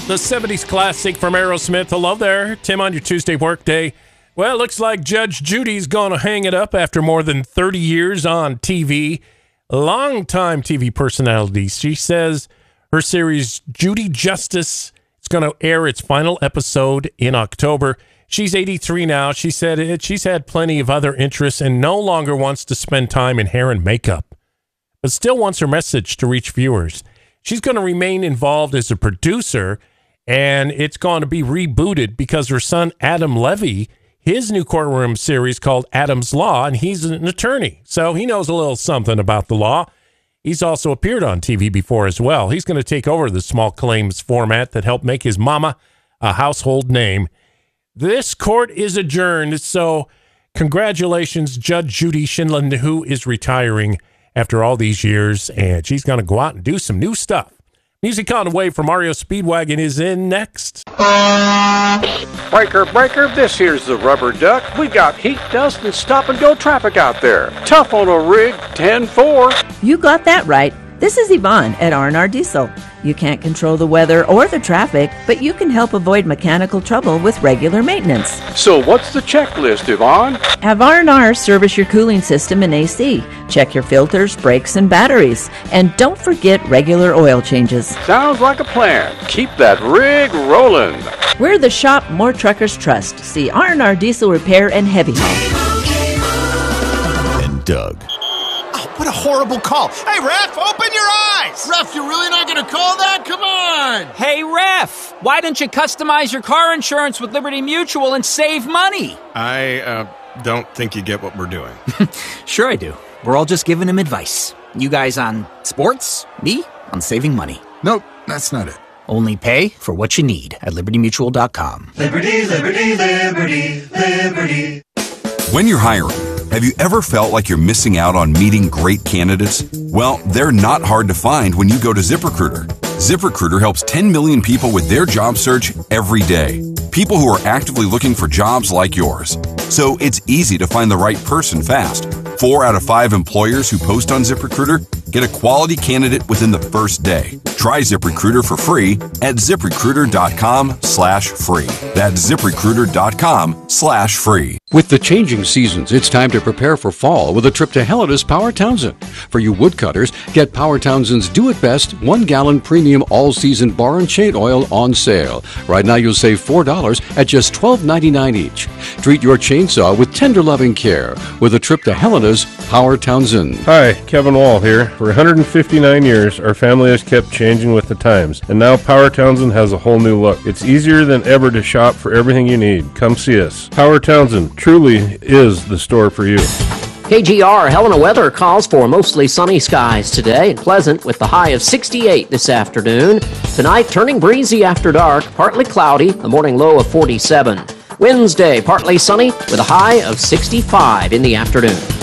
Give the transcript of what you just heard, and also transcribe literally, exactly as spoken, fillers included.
The seventies classic from Aerosmith. Hello there, Tim, on your Tuesday workday. Well, it looks like Judge Judy's going to hang it up after more than thirty years on T V. Longtime T V personality. She says her series Judy Justice is going to air its final episode in October. She's eighty-three now. She said it, she's had plenty of other interests and no longer wants to spend time in hair and makeup, but still wants her message to reach viewers. She's going to remain involved as a producer, and it's going to be rebooted because her son, Adam Levy, his new courtroom series called Adam's Law, and he's an attorney, so he knows a little something about the law. He's also appeared on T V before as well. He's going to take over the small claims format that helped make his mama a household name. This court is adjourned, so congratulations, Judge Judy Sheindlin, who is retiring after all these years, and she's going to go out and do some new stuff. Music on the way from Mario Speedwagon is in next. Breaker, breaker, this here's the Rubber Duck. We got heat, dust, and stop-and-go traffic out there. Tough on a rig, ten four. You got that right. This is Yvonne at R and R Diesel. You can't control the weather or the traffic, but you can help avoid mechanical trouble with regular maintenance. So what's the checklist, Yvonne? Have R and R service your cooling system and A C. Check your filters, brakes, and batteries. And don't forget regular oil changes. Sounds like a plan. Keep that rig rolling. We're the shop more truckers trust. See R and R Diesel Repair and Heavy Haul. And Doug. What a horrible call. Hey, Ref, open your eyes! Ref, you're really not going to call that? Come on! Hey, Ref, why don't you customize your car insurance with Liberty Mutual and save money? I, uh, don't think you get what we're doing. Sure I do. We're all just giving him advice. You guys on sports, me on saving money. Nope, that's not it. Only pay for what you need at liberty mutual dot com. Liberty, liberty, liberty, liberty. When you're hiring, have you ever felt like you're missing out on meeting great candidates? Well, they're not hard to find when you go to ZipRecruiter. ZipRecruiter helps ten million people with their job search every day. People who are actively looking for jobs like yours. So it's easy to find the right person fast. Four out of five employers who post on ZipRecruiter get a quality candidate within the first day. Try ZipRecruiter for free at ZipRecruiter.com slash free. That's ZipRecruiter.com slash free. With the changing seasons, it's time to prepare for fall with a trip to Helena's Power Townsend. For you woodcutters, get Power Townsend's Do It Best one gallon premium all-season bar and chain oil on sale. Right now you'll save four dollars at just twelve ninety-nine each. Treat your chainsaw with tender loving care with a trip to Helena's Power Townsend. Hi, Kevin Wall here. For one hundred fifty-nine years, our family has kept changing with the times, and now Power Townsend has a whole new look. It's easier than ever to shop for everything you need. Come see us. Power Townsend truly is the store for you. K G R Helena weather calls for mostly sunny skies today and pleasant with the high of sixty-eight this afternoon. Tonight, turning breezy after dark, partly cloudy, a morning low of forty-seven. Wednesday, partly sunny with a high of sixty-five in the afternoon.